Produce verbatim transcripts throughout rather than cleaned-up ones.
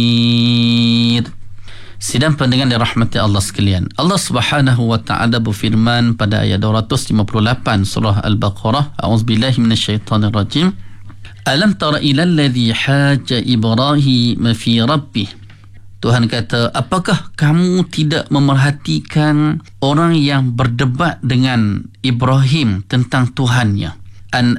Sidang pendengar dirahmati Allah sekalian, Allah Subhanahu wa taala berfirman pada ayat dua ratus lima puluh lapan surah Al-Baqarah, a'udzubillahi minasyaitonir rajim. Alam tara ilal ladzi haja Ibrahim fi rabbih. Tuhan kata, apakah kamu tidak memerhatikan orang yang berdebat dengan Ibrahim tentang Tuhannya? An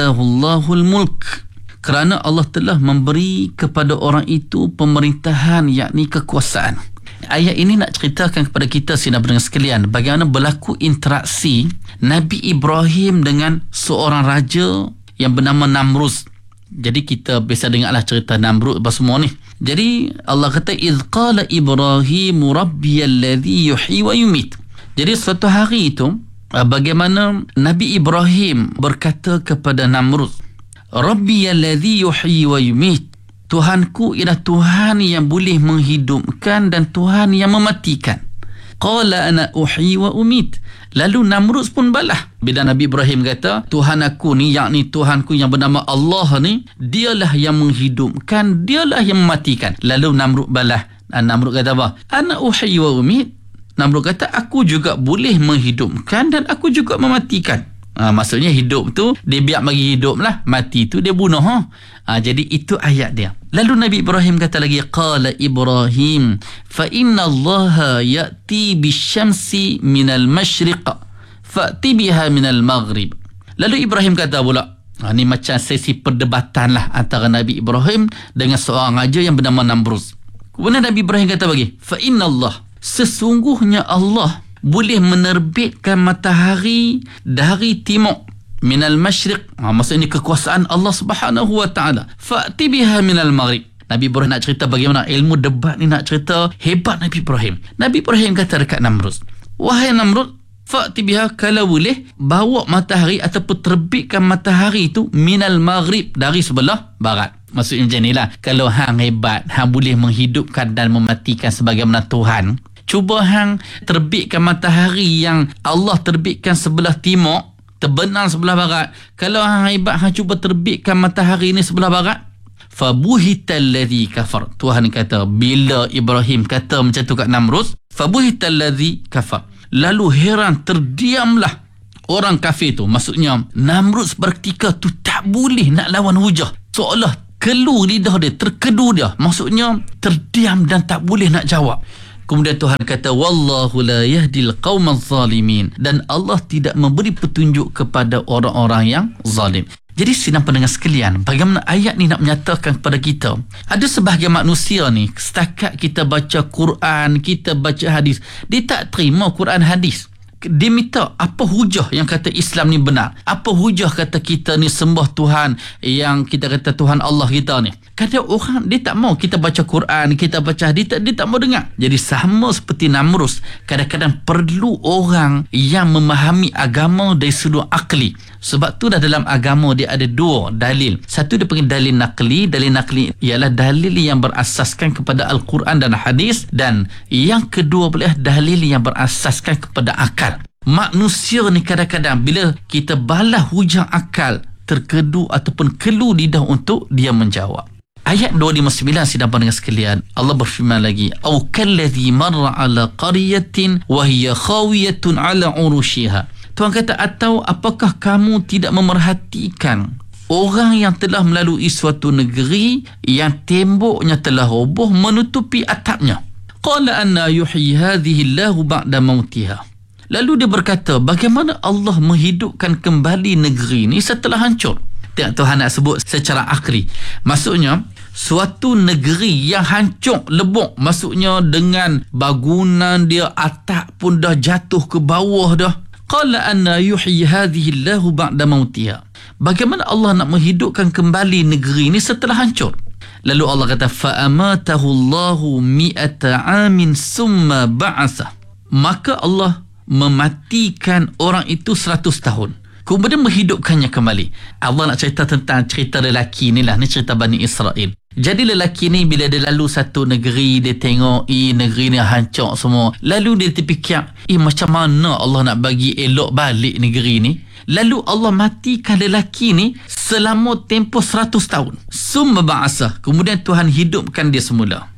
atahul mulk, kerana Allah telah memberi kepada orang itu pemerintahan, yakni kekuasaan. Ayat ini nak ceritakan kepada kita sidang pendengar sekalian bagaimana berlaku interaksi Nabi Ibrahim dengan seorang raja yang bernama Namrud. Jadi kita biasa dengarlah cerita Namrud apa semua ni. Jadi Allah kata, iz qala Ibrahim rabbiyalladzi yuhyi wa yumit. Jadi suatu hari itu bagaimana Nabi Ibrahim berkata kepada Namrud, rabbiyalladzi yuhyi wa yumit, Tuhanku ialah Tuhan yang boleh menghidupkan dan Tuhan yang mematikan. Qala ana uhyi wa umit. Lalu Namrud pun balah. Bila Nabi Ibrahim kata, Tuhan aku ni, yakni Tuhanku yang bernama Allah ni, dialah yang menghidupkan, dialah yang mematikan. Lalu Namrud balah. Namrud kata apa? Ana uhyi wa umit. Namrud kata, aku juga boleh menghidupkan dan aku juga mematikan. Ha, maksudnya hidup tu dia biar bagi hidup lah, mati tu dia bunuh. Ha? Ha, jadi itu ayat dia. Lalu Nabi Ibrahim kata lagi, qala Ibrahim fa inna allaha ya'ti bisyamsi minal masyriq fa'ti biha minal maghrib. Lalu Ibrahim kata pula, ha, ni macam sesi perdebatan lah antara Nabi Ibrahim dengan seorang raja yang bernama Namrud. Kemudian Nabi Ibrahim kata bagi, fa inna Allah, sesungguhnya Allah boleh menerbitkan matahari dari timur, minal masyriq, ha, maksudnya kekuasaan Allah Subhanahu wa taala, fa'ti biha minal maghrib. Nabi Ibrahim nak cerita bagaimana ilmu debat ni, nak cerita hebat Nabi Ibrahim. Nabi Ibrahim kata dekat Namrud, wahai Namrud, fa'ti biha, kalau boleh bawa matahari ataupun terbitkan matahari itu minal maghrib, dari sebelah barat. Maksudnya macam inilah, kalau hang hebat, hang boleh menghidupkan dan mematikan sebagaimana Tuhan, cuba hang terbitkan matahari yang Allah terbitkan sebelah timur, terbenam sebelah barat. Kalau hang hebat, hang cuba terbitkan matahari ni sebelah barat. Fabuhital ladzi kafar. Tuhan kata, bila Ibrahim kata macam tu kat Namrud, fabuhital ladzi kafar, lalu heran, terdiamlah orang kafir tu. Maksudnya Namrud seketika tu tak boleh nak lawan hujah, seolah keluh lidah dia, terkedu dia, maksudnya terdiam dan tak boleh nak jawab. Kemudian Tuhan kata, wallahu la yahdil qaumaz zalimin, dan Allah tidak memberi petunjuk kepada orang-orang yang zalim. Jadi sidang pendengar sekalian, bagaimana ayat ni nak menyatakan kepada kita, ada sebahagian manusia ni, setakat kita baca Quran, kita baca hadis, dia tak terima Quran hadis. Dia minta apa hujah yang kata Islam ni benar, apa hujah kata kita ni sembah Tuhan yang kita kata Tuhan Allah kita ni. Kadang orang dia tak mau kita baca Quran, kita baca hadis, dia tak mau dengar. Jadi sama seperti Namrud, kadang-kadang perlu orang yang memahami agama dari sudut akli. Sebab tu dah dalam agama dia ada dua dalil. Satu dia panggil dalil nakli. Dalil nakli ialah dalil yang berasaskan kepada Al-Quran dan hadis, dan yang kedua pula dalil yang berasaskan kepada akal. Manusia ni kadang-kadang bila kita balas hujah akal, terkedu ataupun kelu lidah untuk dia menjawab. Ayat dua ratus lima puluh sembilan sidang pendengar sekalian, Allah berfirman lagi, au kalladhi marra ala qaryatin wa hiya khawiyatun ala urushiha. Tuhan kata, atau apakah kamu tidak memerhatikan orang yang telah melalui suatu negeri yang temboknya telah roboh menutupi atapnya. Qala anna yuhyi hadhihi Allahu ba'da mautiha. Lalu dia berkata, bagaimana Allah menghidupkan kembali negeri ini setelah hancur? Tengok Tuhan nak sebut secara akli. Maksudnya, suatu negeri yang hancur, lebok, maksudnya dengan bangunan dia, atap pun dah jatuh ke bawah dah. Qala anna yuhyi hadhihi Allahu ba'da mautiha. Bagaimana Allah nak menghidupkan kembali negeri ini setelah hancur? Lalu Allah kata, fa'amatahu Allahu mi'ata amin summa ba'asah. Maka Allah mematikan orang itu seratus tahun, kemudian menghidupkannya kembali. Allah nak cerita tentang cerita lelaki ni lah, ni cerita Bani Israel. Jadi lelaki ni bila dia lalu satu negeri, dia tengok eh negeri ni hancur semua, lalu dia terfikir, eh macam mana Allah nak bagi elok balik negeri ni. Lalu Allah matikan lelaki ni selama tempoh seratus tahun. Summa ba'asah, kemudian Tuhan hidupkan dia semula.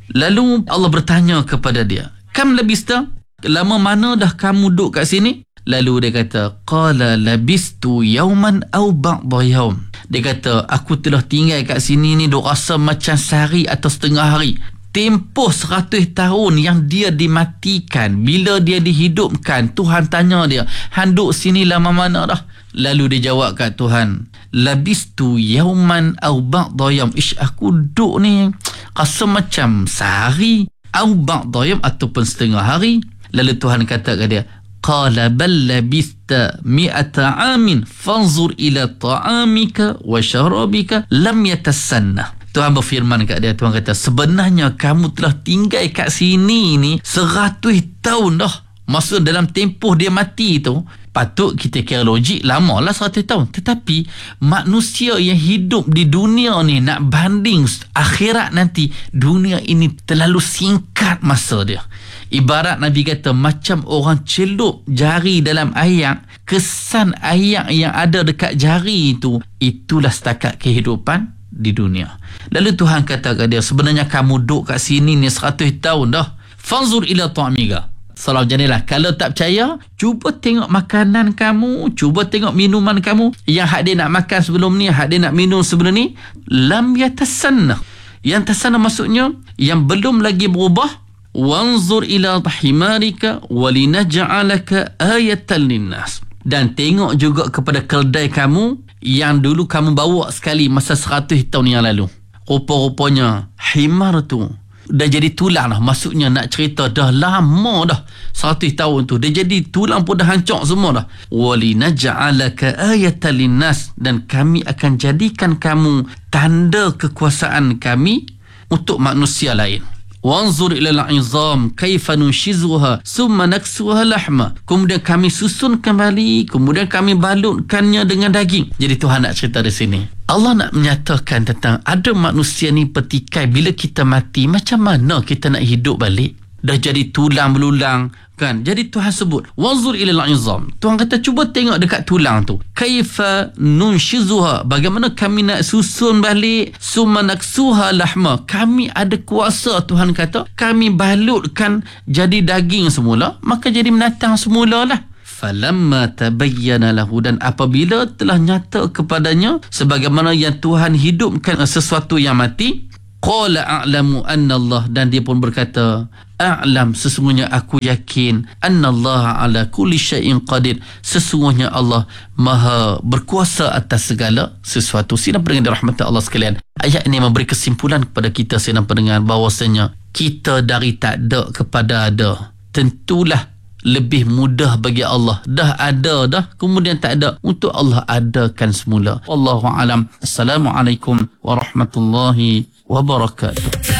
Lalu Allah bertanya kepada dia, kam labista? Lama mana dah kamu duduk kat sini? Lalu dia kata, qala labistu yawman aw ba'da yawm. Dia kata, aku telah tinggal kat sini ni duk rasa macam sehari atau setengah hari. Tempoh seratus tahun yang dia dimatikan, bila dia dihidupkan, Tuhan tanya dia, hang duk sini lama mana dah? Lalu dia jawab kat Tuhan, labistu yawman aw ba'da yawm. Ish, aku duduk ni rasa macam sehari, aw ba'da yawm, ataupun setengah hari. Lalu Tuhan kata kat dia, qala bal labista mi'ata amin fanzur ila ta'amika wa syarabika lam yatasanna. Tuhan berfirman kat dia, Tuhan kata, sebenarnya kamu telah tinggal kat sini ni seratus tahun dah. Maksud dalam tempoh dia mati tu, patut kita kira logik lama lah seratus tahun. Tetapi manusia yang hidup di dunia ni nak banding akhirat nanti, dunia ini terlalu singkat masa dia. Ibarat Nabi kata, macam orang celup jari dalam air, kesan air yang ada dekat jari itu, itulah setakat kehidupan di dunia. Lalu Tuhan kata kat dia, sebenarnya kamu duduk kat sini ni seratus tahun dah. Fanzur ila ta'amika. Salam jadilah, kalau tak percaya, cuba tengok makanan kamu, cuba tengok minuman kamu. Yang hak dia nak makan sebelum ni, hak dia nak minum sebelum ni, lam yatasanna. Yang tasanna maksudnya yang belum lagi berubah. Wanzur ila himarika walinaj'alaka ayatan linnas. Dan tengok juga kepada keledai kamu yang dulu kamu bawa sekali masa seratus tahun yang lalu. Rupa-rupanya himar tu dah jadi tulang dah. Maksudnya nak cerita dah lama dah, seratus tahun tu dia jadi tulang pun dah hancur semua dah. Walinaj'alaka ayatan linnas. Dan kami akan jadikan kamu tanda kekuasaan kami untuk manusia lain. Wanzur ila al-'izam kaifa nunshizuha summa naksuha lahma. Kemudian kami susun kembali, kemudian kami balutkannya dengan daging. Jadi Tuhan nak cerita di sini, Allah nak menyatakan tentang ada manusia ni petikai, bila kita mati macam mana kita nak hidup balik? Dah jadi tulang belulang kan. Jadi Tuhan sebut wanzur ila al-'izam. Tuhan kata cuba tengok dekat tulang tu. Kaifa nunshizuha, bagaimana kami nak susun balik. Summa naksuha lahma, kami ada kuasa, Tuhan kata kami balutkan jadi daging semula, maka jadi binatang semula lah. Falamma tabayyana lahu, dan apabila telah nyata kepadanya sebagaimana yang Tuhan hidupkan sesuatu yang mati, qala a'lamu anna Allah, dan dia pun berkata, a'lam, sesungguhnya aku yakin, anna Allah ala kulli syai'in qadir, sesungguhnya Allah maha berkuasa atas segala sesuatu. Sidang pendengar dirahmati Allah sekalian, ayat ini memberi kesimpulan kepada kita sidang pendengar bahawasanya kita dari tak ada kepada ada tentulah lebih mudah bagi Allah. Dah ada dah, kemudian tak ada, untuk Allah adakan semula. Wallahu alam. Assalamualaikum warahmatullahi wabarakatuh.